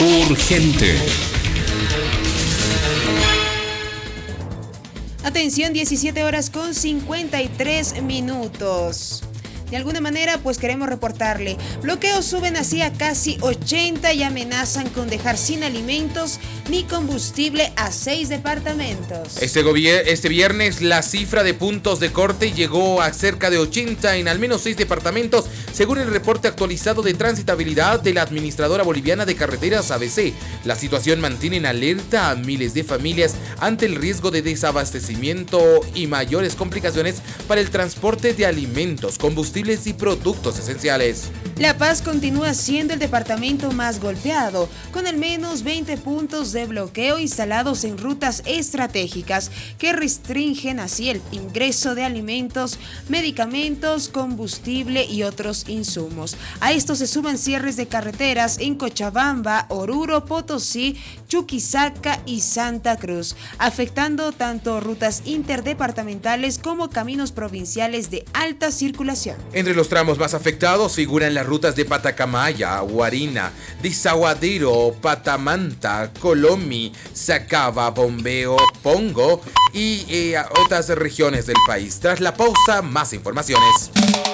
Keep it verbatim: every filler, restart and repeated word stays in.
urgente. Atención, diecisiete horas con cincuenta y tres minutos. De alguna manera, pues queremos reportarle. Bloqueos suben así a casi ochenta y amenazan con dejar sin alimentos ni combustible a seis departamentos. Este, gobier- este viernes la cifra de puntos de corte llegó a cerca de ochenta en al menos seis departamentos, según el reporte actualizado de transitabilidad de la Administradora Boliviana de Carreteras A B C. La situación mantiene en alerta a miles de familias ante el riesgo de desabastecimiento y mayores complicaciones para el transporte de alimentos, combustible y productos esenciales. La Paz continúa siendo el departamento más golpeado, con al menos veinte puntos de bloqueo instalados en rutas estratégicas que restringen así el ingreso de alimentos, medicamentos, combustible y otros insumos. A esto se suman cierres de carreteras en Cochabamba, Oruro, Potosí, Chuquisaca y Santa Cruz, afectando tanto rutas interdepartamentales como caminos provinciales de alta circulación. Entre los tramos más afectados figuran las rutas de Patacamaya, Huarina, Desaguadero, Patamanta, Colomi, Sacaba, Bombeo, Pongo y eh, otras regiones del país. Tras la pausa, más informaciones.